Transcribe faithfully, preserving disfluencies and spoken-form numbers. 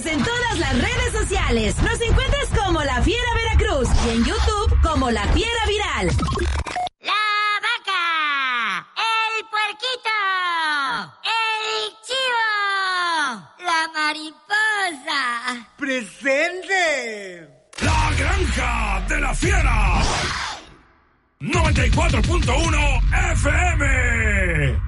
Síguenos en todas las redes sociales. Nos encuentras como La Fiera Veracruz y en YouTube como La Fiera Viral. La vaca, el puerquito, el chivo, la mariposa. ¡Presente! La Granja de la Fiera. noventa y cuatro punto uno F M.